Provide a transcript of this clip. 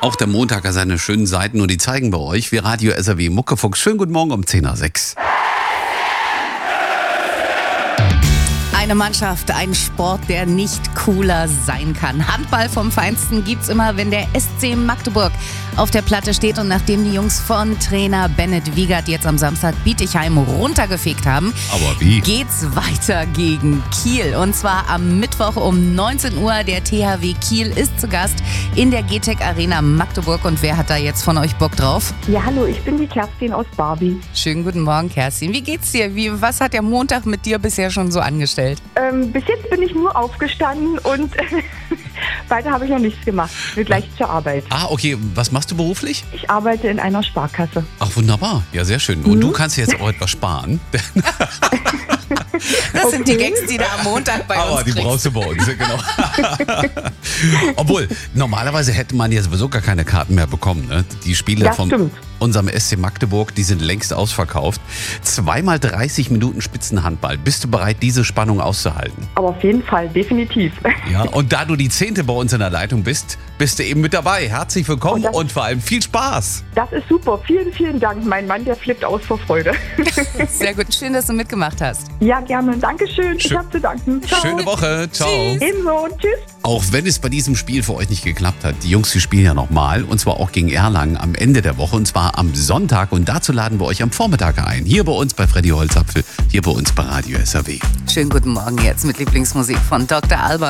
Auch der Montag hat seine schönen Seiten und die zeigen wir euch. Wir Radio SAW Muckefuchs. Schönen guten Morgen um 10:06 Uhr. Eine Mannschaft, ein Sport, der nicht cooler sein kann. Handball vom Feinsten gibt's immer, wenn der SC Magdeburg auf der Platte steht. Und nachdem die Jungs von Trainer Bennett Wiegert jetzt am Samstag Bietigheim runtergefegt haben, Aber wie? geht's weiter gegen Kiel. Und zwar am Mittwoch um 19 Uhr. Der THW Kiel ist zu Gast in der GTEC Arena Magdeburg. Und wer hat da jetzt von euch Bock drauf? Ja, hallo, ich bin die Kerstin aus Barbie. Schönen guten Morgen, Kerstin. Wie geht's dir? Was hat der Montag mit dir bisher schon so angestellt? Bis jetzt bin ich nur aufgestanden und weiter habe ich noch nichts gemacht. Will gleich zur Arbeit. Ah, okay. Was machst du beruflich? Ich arbeite in einer Sparkasse. Ach, wunderbar. Ja, sehr schön. Und du kannst jetzt auch etwas sparen. Das sind die Gags, die du am Montag bei uns Aber die kriegst. brauchst du bei uns, ja, genau. Obwohl, normalerweise hätte man ja sowieso gar keine Karten mehr bekommen. Ne? Die Spiele Ja, von stimmt. unserem SC Magdeburg, die sind längst ausverkauft. 2 x 30 Minuten Spitzenhandball. Bist du bereit, diese Spannung auszuhalten? Aber auf jeden Fall, definitiv. Ja. Und da du die 10. bei uns in der Leitung bist, bist du eben mit dabei. Herzlich willkommen und vor allem viel Spaß. Das ist super. Vielen, vielen Dank. Mein Mann, der flippt aus vor Freude. Sehr gut. Schön, dass du mitgemacht hast. Ja, gerne. Dankeschön. Ich habe zu danken. Ciao. Schöne Woche. Ciao. Tschüss. Ebenso. Tschüss. Auch wenn es bei diesem Spiel für euch nicht geklappt hat, die Jungs, die spielen ja nochmal. Und zwar auch gegen Erlangen am Ende der Woche. Und zwar am Sonntag. Und dazu laden wir euch am Vormittag ein. Hier bei uns bei Freddy Holzapfel. Hier bei uns bei Radio SAW. Schönen guten Morgen jetzt mit Lieblingsmusik von Dr. Alban.